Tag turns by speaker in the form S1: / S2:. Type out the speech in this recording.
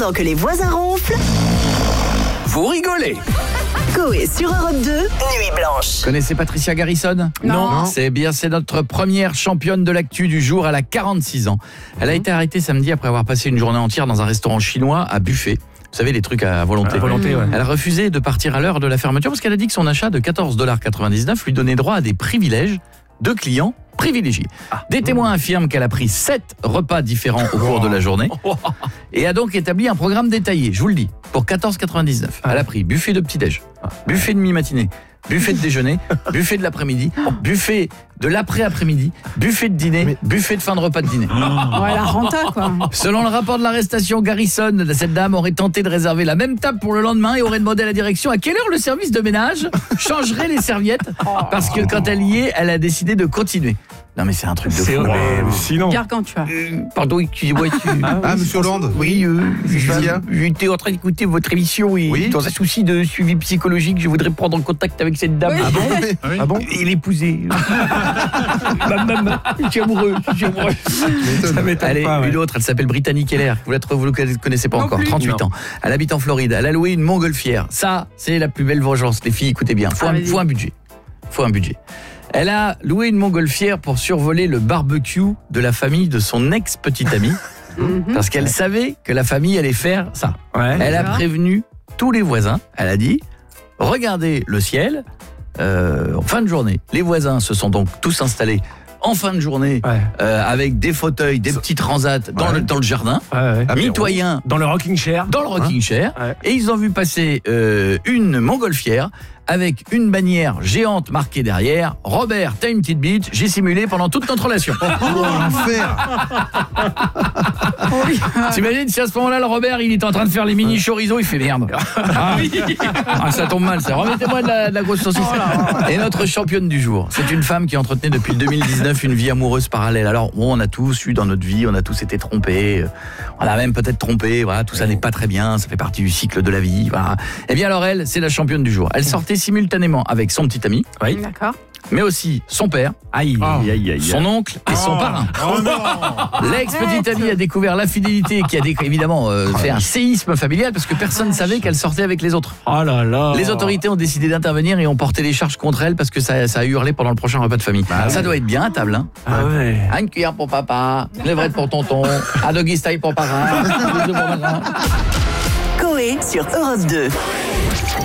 S1: Pendant que les voisins ronflent,
S2: Vous rigolez.
S1: Coé sur Europe 2, Nuit Blanche.
S2: Connaissez Patricia Garrison ?
S3: Non.
S2: C'est notre première championne de l'actu du jour. Elle a 46 ans. Elle a été arrêtée samedi après avoir passé une journée entière dans un restaurant chinois à buffet. Vous savez, les trucs à volonté.
S3: Ouais.
S2: Elle a refusé de partir à l'heure de la fermeture parce qu'elle a dit que son achat de 14,99 $ lui donnait droit à des privilèges de clients privilégiés. Des témoins affirment qu'elle a pris 7 repas différents au cours de la journée et a donc établi un programme détaillé, je vous le dis, pour 14,99 $. Elle a pris buffet de petit-déj, buffet de mi-matinée, buffet de déjeuner, buffet de l'après-midi, buffet de l'après-après-midi, buffet de dîner, buffet de fin de repas de dîner.
S3: Ouais, la renta, quoi.
S2: Selon le rapport de l'arrestation, Garrison, cette dame aurait tenté de réserver la même table pour le lendemain et aurait demandé à la direction à quelle heure le service de ménage changerait les serviettes parce que quand elle y est, elle a décidé de continuer. Non mais c'est un truc de fou.
S4: Sinon.
S3: Gargantua.
S2: Pardon, excusez-moi.
S5: Monsieur Hollande.
S2: Oui,
S5: Qu'est-ce qu'il y a
S2: j'étais en train d'écouter votre émission et
S5: Oui.
S2: dans un souci de suivi psychologique, je voudrais prendre en contact avec cette dame.
S3: Oui.
S5: Ah bon Ah bon
S2: Et l'épouser. Je suis amoureux.
S4: Ça m'étonne
S2: Allez,
S4: pas, ouais.
S2: une autre, elle s'appelle Brittany Keller. Vous le connaissez pas
S3: Non
S2: encore,
S3: plus.
S2: 38 ans. Elle habite en Floride. Elle a loué une montgolfière. Ça, c'est la plus belle vengeance. Les filles, écoutez bien. Faut un budget. Elle a loué une montgolfière pour survoler le barbecue de la famille de son ex-petite amie. Parce qu'elle savait que la famille allait faire ça.
S4: Ouais.
S2: Elle a
S3: D'accord.
S2: prévenu tous les voisins. Elle a dit, regardez le ciel en fin de journée. Les voisins se sont donc tous installés en fin de journée avec des fauteuils, des petits transats dans le jardin, mitoyens
S4: Dans le rocking chair.
S2: dans le rocking chair,
S4: Ouais.
S2: et ils ont vu passer une montgolfière avec une bannière géante marquée derrière. Robert, t'as une petite bite, j'ai simulé pendant toute notre relation.
S5: L'enfer.
S2: T'imagines si à ce moment-là, le Robert, il est en train de faire les mini chorizo, il fait merde. Ça tombe mal, ça. Remettez-moi de la grosse saucisse. Et notre championne du jour, c'est une femme qui entretenait depuis 2019 une vie amoureuse parallèle. Alors, bon, on a tous eu dans notre vie, on a tous été trompés, on a même peut-être trompé, voilà, tout ça n'est pas très bien, ça fait partie du cycle de la vie, voilà. Et bien alors elle, c'est la championne du jour. Elle sortait simultanément avec son petit ami,
S3: D'accord.
S2: mais aussi son père,
S4: Aïe.
S2: son oncle et son parrain. L'ex-petite amie a découvert l'infidélité qui a évidemment fait un séisme familial parce que personne ne savait qu'elle sortait avec les autres.
S4: Oh là là.
S2: Les autorités ont décidé d'intervenir et ont porté des charges contre elle parce que ça a hurlé pendant le prochain repas de famille. Ça doit être bien à table, hein.
S4: Ah ouais.
S2: Une cuillère pour papa, une levrette pour tonton, un doggy style pour parrain, un bisou pour parrain.
S1: Coé sur Europe 2.